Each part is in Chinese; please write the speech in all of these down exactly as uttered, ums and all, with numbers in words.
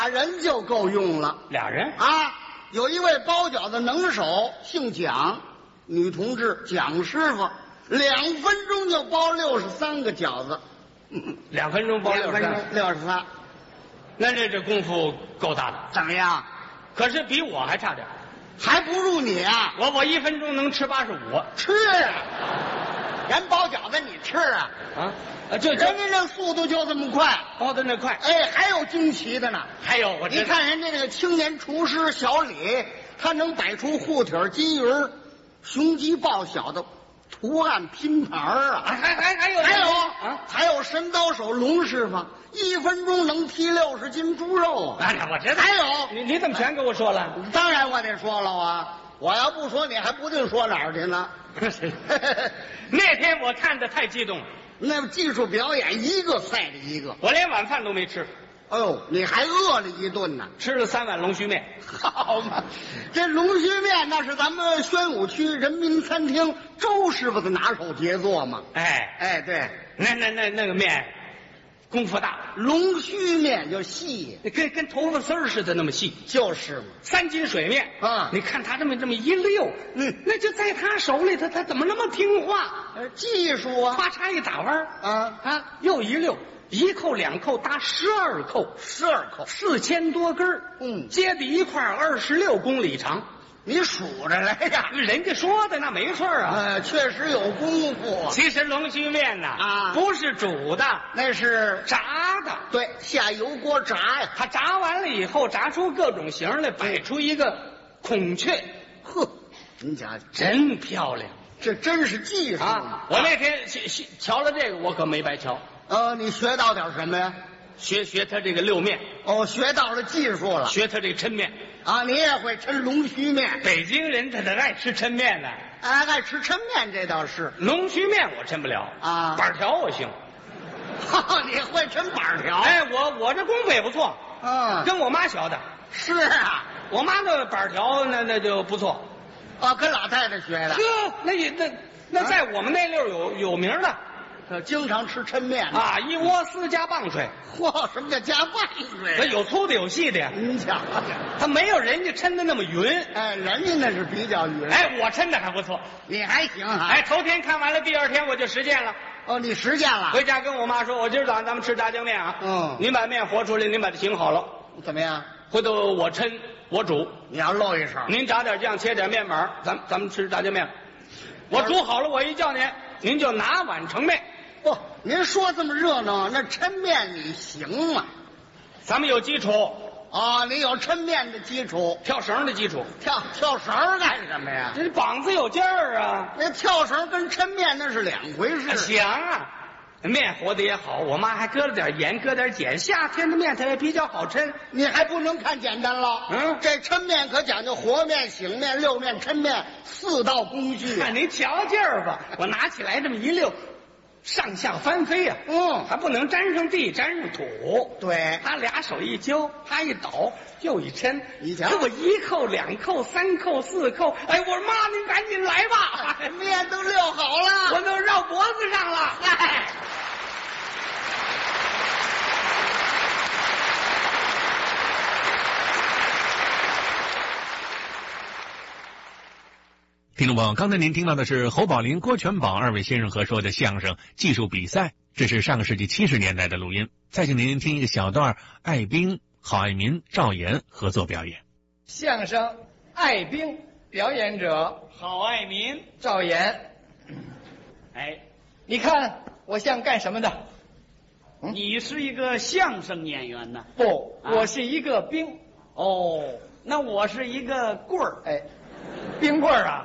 俩人就够用了。 俩人啊，有一位包饺子能手，姓蒋，女同志蒋师傅，两分钟就包六十三个饺子。 两分钟包六十三， 六十三， 那这这功夫够大的。 怎么样？ 可是比我还差点， 还不如你啊！ 我我一分钟能吃八十五， 吃啊！人包饺子你吃啊？ 啊，这人家这速度就这么快， 包的那快。 哎，还有惊奇的呢。 还有我你看人家那个青年厨师小李，他能摆出护腿金鱼、雄鸡报晓的图案拼盘啊！ 还还还有还有啊， 还有神刀手龙师傅，一分钟能剔六十斤猪肉啊！ 哎呀，我知道。 还有， 你你怎么全给我说了？ 当然我得说了啊！我要不说，你还不定说哪儿去呢。 那天我看的太激动了， 那技术表演一个赛的一个， 我连晚饭都没吃。 哎呦，你还饿了一顿呢， 吃了三碗龙须面。 好嘛，这龙须面那是咱们宣武区人民餐厅周师傅的拿手杰作嘛。 哎哎，对， 那那那那个面功夫大， 龙须面就细， 跟跟头发丝儿似的那么细， 就是嘛。 三斤水面啊， 你看他这么这么一溜， 嗯， 那就在他手里，他他怎么那么听话？ 呃，技术啊， 咔嚓一打弯啊啊，又一溜，一扣两扣搭十二扣， 十二扣， 四千多根儿， 嗯， 接在一块二十六公里长。 你数着来呀， 人家说的那没错啊， 呃，确实有功夫。 其实龙须面呐， 啊， 不是煮的， 那是炸的。 对，下油锅炸呀。 它炸完了以后，炸出各种形来，摆出一个孔雀。 呵，您瞧， 真漂亮， 这真是技术啊！我那天瞧了这个，我可没白瞧。 呃，你学到点什么呀？ 学学他这个溜面。 哦，学到了技术了。 学他这个抻面。 啊，你也会抻龙须面？ 北京人他他爱吃抻面呢。 啊，爱吃抻面这倒是。 龙须面我抻不了啊， 板条我行。 哈哈，你会抻板条？ 哎，我我这功夫也不错。 嗯， 跟我妈学的。 是啊， 我妈的板条那那就不错。 啊，跟老太太学的。 呵，那也那那在我们那溜有有名的。 经常吃抻面啊，一窝丝加棒槌。 嚯，什么叫加棒槌？ 有粗的有细的呀。 您瞧， 他没有人家抻的那么匀。 哎，人家那是比较匀。 哎，我抻的还不错。 你还行啊。 哎，头天看完了，第二天我就实践了。 哦，你实践了。 回家跟我妈说，我今儿早上咱们吃炸酱面啊。 嗯。 您把面和出来，您把它醒好了。 怎么样？ 回头我抻，我煮。 你要露一手。 您炸点酱，切点面板，咱咱们吃炸酱面。我煮好了，我一叫您，您就拿碗盛面。 不，您说这么热闹，那抻面你行吗？ 咱们有基础啊，你有抻面的基础， 跳绳的基础。 跳跳绳干什么呀？ 这膀子有劲儿啊！ 那跳绳跟抻面那是两回事。 行啊，面和的也好，我妈还搁了点盐，搁点碱。夏天的面它也比较好抻， 你还不能看简单了。 嗯， 这抻面可讲究和面、醒面、溜面、抻面四道工序。 看您瞧劲儿吧，我拿起来这么一溜。上下翻飞呀、啊， 嗯， 还不能沾上地，沾上土。 对， 他俩手一揪，他一倒，又一抻。 你瞧， 我一扣、两扣、三扣、四扣。哎，我说妈，您赶紧来吧， 面都溜好了， 我都绕脖子上了。哎， 听众朋友，刚才您听到的是侯宝林、郭全宝二位先生合说的相声《技术比赛》，这是上个世纪七十年代的录音。再请您听一个小段，艾宾、郝爱民、赵岩合作表演相声《艾宾》，表演者郝爱民、 赵岩。 哎， 你看我像干什么的？ 嗯、你是一个相声演员呢？ 不， 啊、 我是一个兵。 哦，那我是一个棍儿。 哎，冰棍儿啊。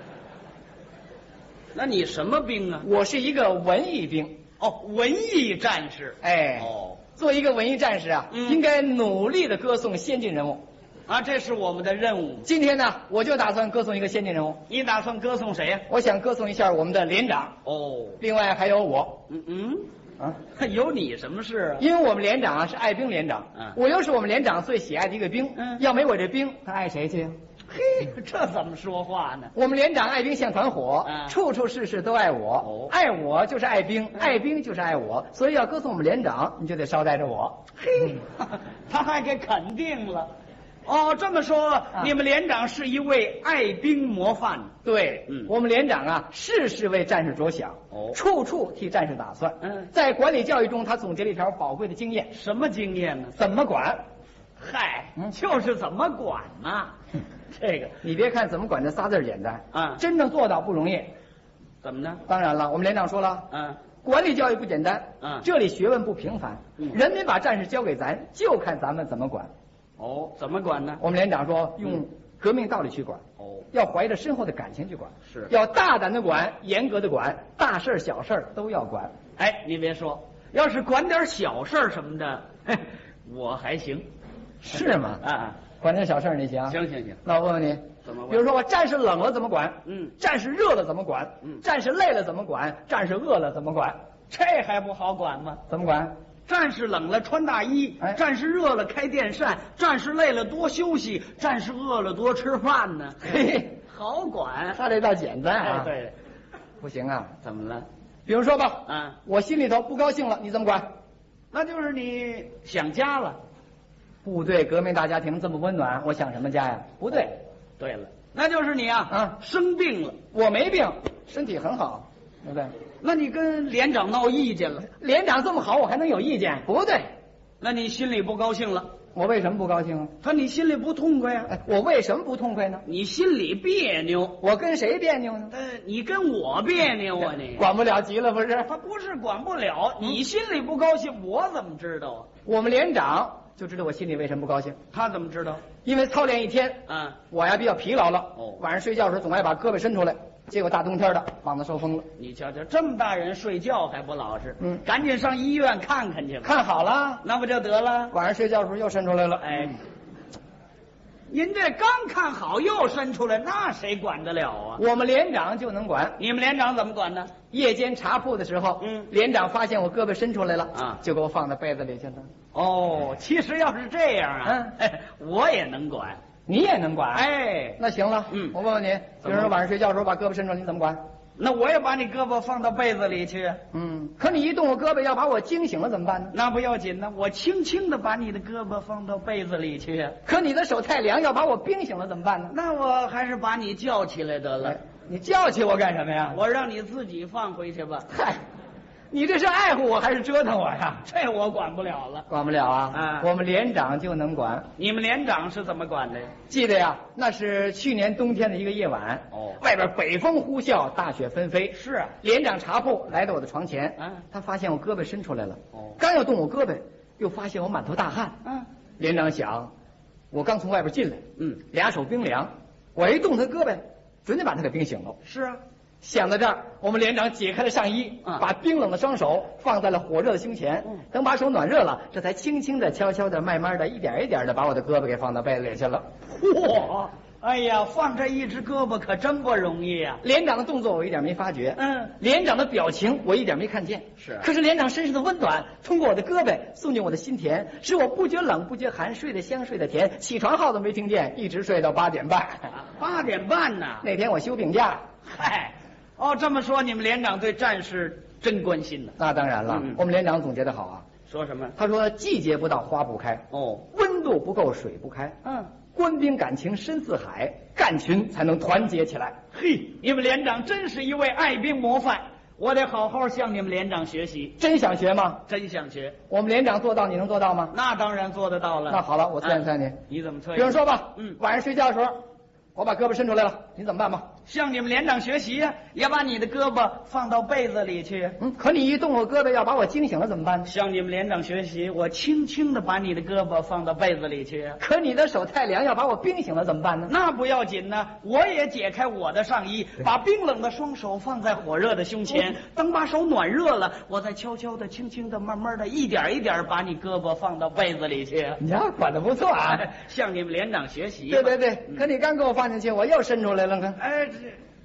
那你什么兵啊？ 我是一个文艺兵。 哦，文艺战士。 哎， 哦， 做一个文艺战士啊， 嗯、 应该努力的歌颂先进人物。 啊，这是我们的任务。 今天呢，我就打算歌颂一个先进人物。 你打算歌颂谁呀、啊？ 我想歌颂一下我们的连长。 哦， 另外还有我。 嗯嗯， 啊， 有你什么事啊？ 因为我们连长啊是爱兵连长， 嗯， 我又是我们连长最喜爱的一个兵。 嗯， 要没我这兵，他爱谁去？ 嘿，这怎么说话呢？ 我们连长爱兵像团火， 嗯处处事事都爱我， 哦爱我就是爱兵，爱兵就是爱我，所以要歌颂我们连长，你就得捎带着我。 嘿，他还给肯定了。哦，这么说，你们连长是一位爱兵模范。 对， 嗯我们连长啊，事事为战士着想， 哦处处替战士打算。 嗯在管理教育中，他总结了一条宝贵的经验： 什么经验呢？ 怎么管。 嗨， 嗯就是怎么管嘛。这个你别看怎么管这仨字儿简单， 啊真正做到不容易。 怎么呢？ 当然了，我们连长说了， 嗯， 管理教育不简单， 嗯这里学问不平凡， 嗯人民把战士交给咱，就看咱们怎么管。 哦，怎么管呢？ 我们连长说，用革命道理去管， 哦， 要怀着深厚的感情去管， 是要大胆的管，严格的管，大事儿小事儿都要管。 哎，你别说，要是管点小事儿什么的，嘿，我还行。 是吗？ 啊， 管点小事儿你行？ 行行行， 那我问问你， 怎么管比如说我战士冷了怎么管？ 嗯战士热了怎么管？ 嗯战士累了怎么管？战士饿了怎么管？ 这还不好管吗？ 怎么管？ 战士冷了穿大衣， 哎战士热了开电扇，战士累了多休息，战士饿了多吃饭呢。 嘿嘿， 好管。 他这倒简单啊。 哎，对， 不行啊。 怎么了？ 比如说吧， 嗯， 我心里头不高兴了，你怎么管？ 那就是你想家了。 部队革命大家庭这么温暖，我想什么家呀？不对， 对了，那就是你啊， 啊生病了， 我没病，身体很好，对不对？ 那你跟连长闹意见了， 连长这么好，我还能有意见？不对， 那你心里不高兴了， 我为什么不高兴啊？ 他你心里不痛快呀、 哎，我为什么不痛快呢？ 你心里别扭， 我跟谁别扭呢？ 呃，你跟我别扭啊你。 管不了急了不是？ 他不是管不了，你心里不高兴，我怎么知道啊？ 我们连长就知道我心里为什么不高兴， 他怎么知道？ 因为操练一天， 啊， 我呀比较疲劳了。 哦晚上睡觉时总爱把胳膊伸出来，结果大冬天的膀子受风了。 你瞧瞧，这么大人睡觉还不老实， 嗯赶紧上医院看看去吧。 看好了， 那不就得了？ 晚上睡觉的时候又伸出来了。 哎，您这刚看好又伸出来，那谁管得了啊？ 我们连长就能管。 你们连长怎么管呢？ 夜间查铺的时候， 嗯连长发现我胳膊伸出来了， 啊就给我放到被子里去了。 哦，其实要是这样啊，哎我也能管。 你也能管？， 哎， 那行了， 嗯我问问你，比怎么如说晚上睡觉的时候把胳膊伸出来，你怎么管？ 那我也把你胳膊放到被子里去， 嗯，可你一动我胳膊，要把我惊醒了怎么办呢？ 那不要紧呢，我轻轻的把你的胳膊放到被子里去， 可你的手太凉，要把我冰醒了怎么办呢？ 那我还是把你叫起来得了哎，你叫起我干什么呀？ 我让你自己放回去吧。 嗨，你这是爱护我还是折腾我呀？ 这我管不了了。 管不了啊！ 啊我们连长就能管。 你们连长是怎么管的呀？ 记得呀，那是去年冬天的一个夜晚， 哦外边北风呼啸，大雪纷飞。 是啊， 连长查铺来到我的床前， 嗯他发现我胳膊伸出来了， 哦刚要动我胳膊，又发现我满头大汗。 嗯连长想，我刚从外边进来， 嗯， 俩手冰凉，我一动他胳膊，准得把他给冰醒了。 是啊， 想到这儿，我们连长解开了上衣， 嗯把冰冷的双手放在了火热的胸前。 嗯等把手暖热了，这才轻轻的、悄悄的、慢慢的、一点一点的把我的胳膊给放到被子里去了。 嚯！哎呀，放这一只胳膊可真不容易呀、 连长的动作我一点没发觉， 嗯， 连长的表情我一点没看见。 是可是连长身上的温暖通过我的胳膊送进我的心田，使我不觉冷不觉寒，睡得香睡得甜，起床号都没听见，一直睡到八点半。 八点半呢。 那天我休病假。 嗨，哦，这么说你们连长对战士真关心呢。 那当然了， 嗯我们连长总结的好啊。 说什么？ 他说：“季节不到，花不开； 哦， 温度不够，水不开。 嗯， 官兵感情深似海，干群才能团结起来。 嘿，你们连长真是一位爱兵模范，我得好好向你们连长学习， 真想学吗？ 真想学。 我们连长做到，你能做到吗？ 那当然做得到了。 那好了，我测验测验你。 哎你怎么测验？ 比如说吧， 嗯晚上睡觉的时候，我把胳膊伸出来了，你怎么办吧？ 向你们连长学习呀、也把你的胳膊放到被子里去。 嗯，可你一动我胳膊，要把我惊醒了怎么办呢？ 向你们连长学习，我轻轻的把你的胳膊放到被子里去。 可你的手太凉，要把我冰醒了怎么办呢？ 那不要紧呢，我也解开我的上衣，把冰冷的双手放在火热的胸前。等把手暖热了，我再悄悄的、轻轻的、慢慢的、一点一点把你胳膊放到被子里去。 你呀，管得不错啊！ 向你们连长学习。 对对对， 嗯可你刚给我放进去，我又伸出来了，看。 哎，这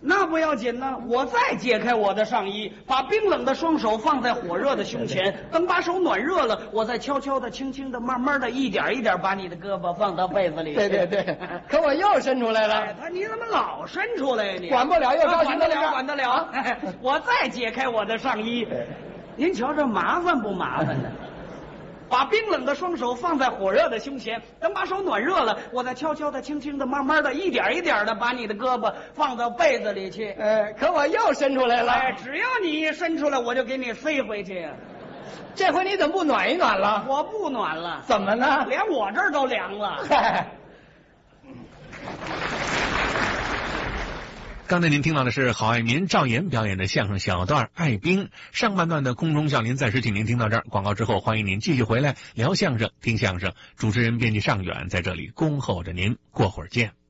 那不要紧呢，我再解开我的上衣，把冰冷的双手放在火热的胸前，等把手暖热了，我再悄悄的、轻轻的、慢慢的、一点一点把你的胳膊放到被子里。 对对对，可我又伸出来了。 哎，他你怎么老伸出来呀？你管不了又着急管得了，管得了。哎我再解开我的上衣，您瞧这麻烦不麻烦呢？把冰冷的双手放在火热的胸前，等把手暖热了，我再悄悄的、轻轻的、慢慢的、一点一点的把你的胳膊放到被子里去。 呃，可我又伸出来了。 哎，只要你一伸出来，我就给你塞回去呀。 这回你怎么不暖一暖了？ 我不暖了， 怎么呢？ 连我这儿都凉了。 嗨。 刚才您听到的是郝爱民、赵岩表演的相声小段《爱兵》，上半段的空中笑林暂时请您听到这儿，广告之后欢迎您继续回来聊相声、听相声。主持人编辑尚远在这里恭候着您，过会儿见。